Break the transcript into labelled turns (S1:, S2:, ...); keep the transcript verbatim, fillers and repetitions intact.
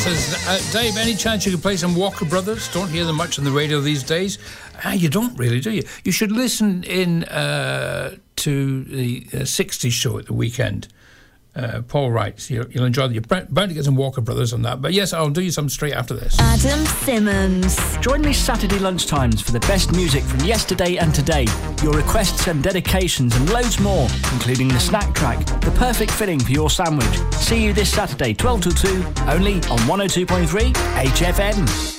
S1: says, uh, Dave, any chance you could play some Walker Brothers? Don't hear them much on the radio these days. Ah, you don't really, do you? You should listen in uh, to the uh, sixties show at the weekend. Uh, Paul writes, you'll, you'll enjoy it. You're bound to get some Walker Brothers on that. But yes, I'll do you some straight after this.
S2: Adam Simmons.
S3: Join me Saturday lunchtimes for the best music from yesterday and today. Your requests and dedications and loads more, including the snack track, the perfect filling for your sandwich. See you this Saturday, twelve till two, only on one oh two point three H F M.